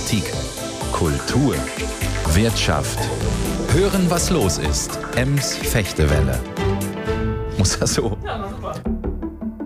Politik, Kultur, Wirtschaft. Hören, was los ist. Ems Fechtewelle. Muss das so? Ja, super.